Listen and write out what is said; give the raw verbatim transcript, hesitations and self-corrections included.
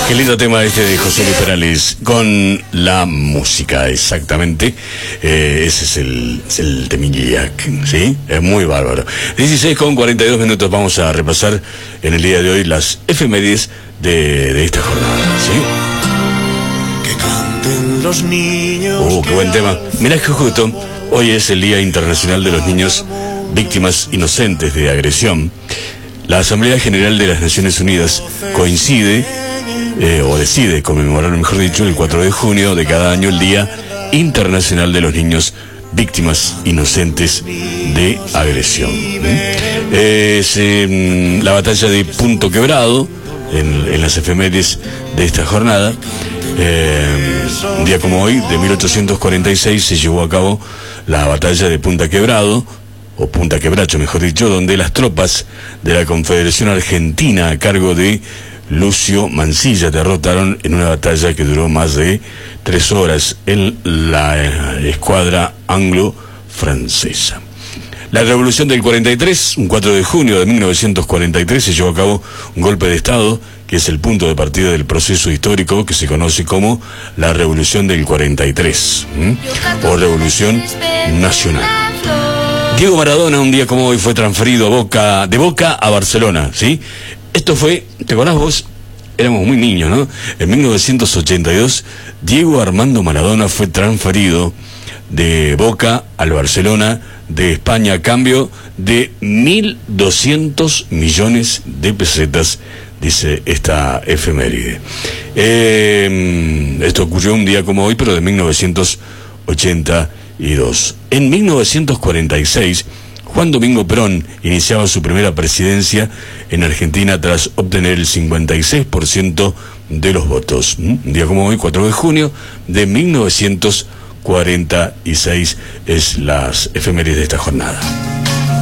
Qué lindo tema este de José Luis Perales con la música, exactamente. Eh, ese es el, es el temilla, ¿sí? Es muy bárbaro. dieciséis con cuarenta y dos minutos, vamos a repasar en el día de hoy las efemérides de, de esta jornada, ¿sí? Que canten los niños. Oh, qué buen tema. Mirá que justo hoy es el Día Internacional de los Niños Víctimas Inocentes de Agresión. La Asamblea General de las Naciones Unidas coincide Eh, o decide conmemorar, mejor dicho, el cuatro de junio de cada año el Día Internacional de los Niños Víctimas Inocentes de Agresión. ¿Eh? Es eh, la batalla de Punto Quebrado, en, en las efemérides de esta jornada. Eh, un día como hoy, de mil ochocientos cuarenta y seis, se llevó a cabo la batalla de Punta Quebrado, o Punta Quebracho, mejor dicho, donde las tropas de la Confederación Argentina, a cargo de Lucio Mansilla, derrotaron en una batalla que duró más de tres horas en la eh, escuadra anglo-francesa. La revolución del cuarenta y tres, un cuatro de junio de mil novecientos cuarenta y tres, se llevó a cabo un golpe de Estado, que es el punto de partida del proceso histórico que se conoce como la Revolución del cuarenta y tres, ¿m? o Revolución Nacional. Diego Maradona, un día como hoy, fue transferido a Boca, de Boca a Barcelona, ¿sí? Esto fue, ¿te acordás vos? Éramos muy niños, ¿no? En mil novecientos ochenta y dos, Diego Armando Maradona fue transferido de Boca al Barcelona de España a cambio de mil doscientos millones de pesetas, dice esta efeméride. Eh, esto ocurrió un día como hoy, pero de mil novecientos ochenta y dos. En mil novecientos cuarenta y seis, Juan Domingo Perón iniciaba su primera presidencia en Argentina tras obtener el cincuenta y seis por ciento de los votos. Un día como hoy, cuatro de junio de mil novecientos cuarenta y seis, es las efemérides de esta jornada.